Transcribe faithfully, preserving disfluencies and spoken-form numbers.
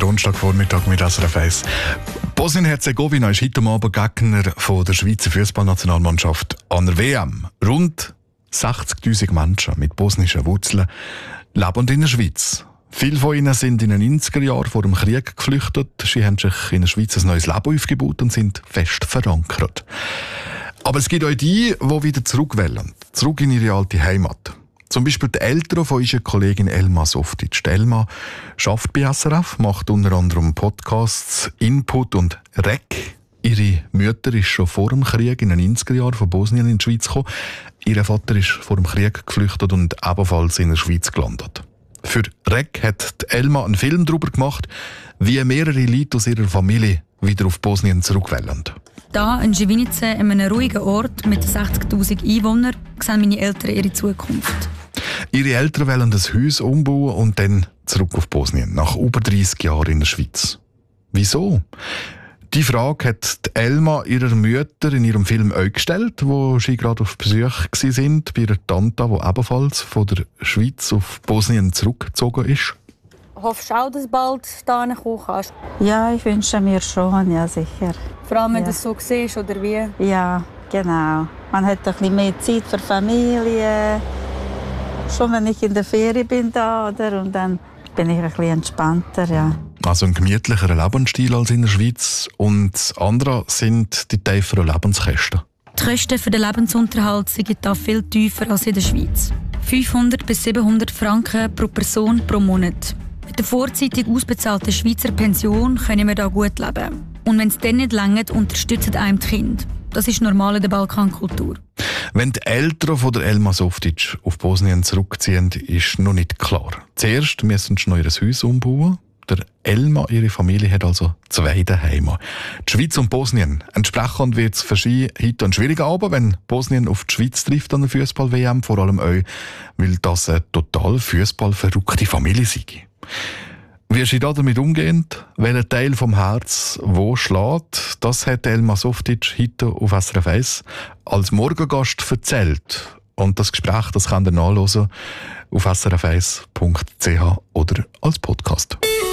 Donnerstagvormittag mit S R F eins. Bosnien-Herzegowina ist heute Abend Gegner von der Schweizer Fußballnationalmannschaft an der W M. Rund sechzigtausend Menschen mit bosnischen Wurzeln leben in der Schweiz. Viele von ihnen sind in den neunziger Jahren vor dem Krieg geflüchtet. Sie haben sich in der Schweiz ein neues Leben aufgebaut und sind fest verankert. Aber es gibt auch die, die wieder zurück wollen, zurück in ihre alte Heimat. Zum Beispiel die Eltern von unserer Kollegin Elma Softic. Elma arbeitet bei S R F, macht unter anderem Podcasts, Input und Rec. Ihre Mutter ist schon vor dem Krieg in den neunziger Jahren von Bosnien in die Schweiz gekommen. Ihr Vater ist vor dem Krieg geflüchtet und ebenfalls in der Schweiz gelandet. Für Rec hat Elma einen Film darüber gemacht, wie mehrere Leute aus ihrer Familie wieder auf Bosnien zurückwollen. Hier in Živinice, in einem ruhigen Ort mit sechzigtausend Einwohnern, sehen meine Eltern ihre Zukunft. Ihre Eltern wollen das Haus umbauen und dann zurück auf Bosnien, nach über dreissig Jahren in der Schweiz. Wieso? Die Frage hat Elma ihrer Mutter in ihrem Film auch gestellt, wo sie gerade auf Besuch waren bei ihrer Tante, die ebenfalls von der Schweiz auf Bosnien zurückgezogen ist. Hoffst du auch, dass du bald hierher kommen kannst? Ja, ich wünsche mir schon, ja sicher. Vor allem, wenn ja. du es so siehst, oder wie? Ja, genau. Man hat ein bisschen mehr Zeit für Familie. Schon wenn ich in der Ferien bin da, oder? Und dann bin ich ein bisschen entspannter, ja. Also ein gemütlicherer Lebensstil als in der Schweiz. Und das andere sind die tieferen Lebenskosten. Die Kosten für den Lebensunterhalt sind hier viel tiefer als in der Schweiz. fünfhundert bis siebenhundert Franken pro Person pro Monat. Mit der vorzeitig ausbezahlten Schweizer Pension können wir hier gut leben. Und wenn es dann nicht reicht, unterstützen einem die Kinder. Das ist normal in der Balkankultur. Wenn die Eltern von der Elma Softic auf Bosnien zurückziehen, ist noch nicht klar. Zuerst müssen sie noch ihr Haus umbauen. Der Elma, ihre Familie, hat also zwei Heime. Die Schweiz und Bosnien. Entsprechend wird es für sie heute ein schwieriger Abend, wenn Bosnien auf die Schweiz trifft an der Fußball-W M. Vor allem auch, weil das eine total fußballverrückte Familie sei. Wie sie damit umgehen, welcher Teil vom Herz wo schlägt, das hat Elma Softic heute auf S R F eins als Morgengast erzählt. Und das Gespräch, das könnt ihr nachhören auf s r f eins punkt c h oder als Podcast.